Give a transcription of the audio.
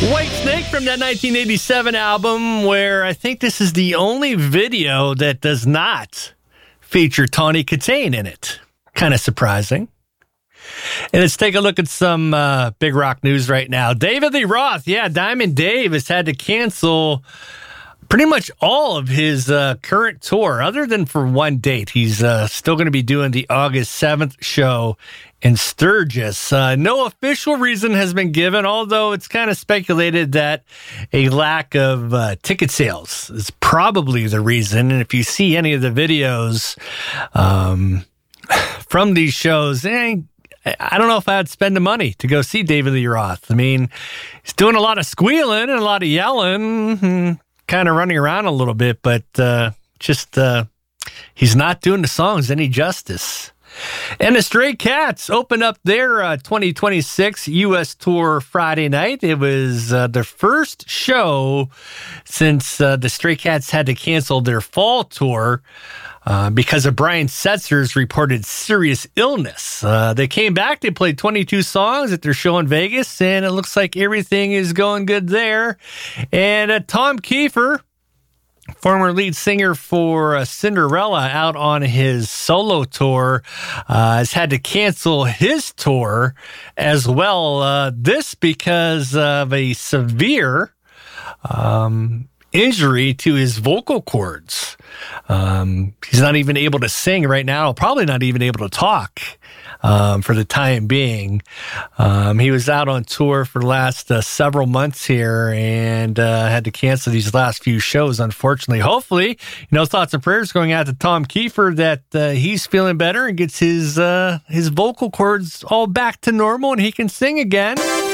Whitesnake from that 1987 album, where I think this is the only video that does not feature Tawny Kitaen in it. Kind of surprising. And let's take a look at some big rock news right now. David Lee Roth, Diamond Dave has had to cancel pretty much all of his current tour, other than for one date. He's still going to be doing the August 7th show in Sturgis. No official reason has been given, although it's kind of speculated that a lack of ticket sales is probably the reason. And if you see any of the videos from these shows, I don't know if I'd spend the money to go see David Lee Roth. I mean, he's doing a lot of squealing and a lot of yelling, kind of running around a little bit, but he's not doing the songs any justice. And the Stray Cats opened up their 2026 U.S. tour Friday night. It was their first show since the Stray Cats had to cancel their fall tour because of Brian Setzer's reported serious illness. They came back, they played 22 songs at their show in Vegas, and it looks like everything is going good there. And Tom Kiefer, former lead singer for Cinderella, out on his solo tour, has had to cancel his tour as well. This because of a severe injury to his vocal cords. He's not even able to sing right now, probably not even able to talk for the time being. He was out on tour for the last several months here and had to cancel these last few shows, unfortunately. Hopefully, thoughts and prayers going out to Tom Kiefer that he's feeling better and gets his vocal cords all back to normal and he can sing again.